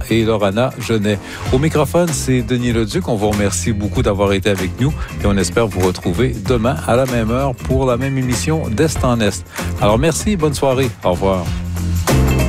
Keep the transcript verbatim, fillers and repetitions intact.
et Lorana Genet. Au microphone, c'est Denis Leduc. On vous remercie beaucoup d'avoir été avec nous et on espère vous retrouver demain à la même heure pour la même émission d'Est en Est. Alors merci, bonne soirée. Au revoir.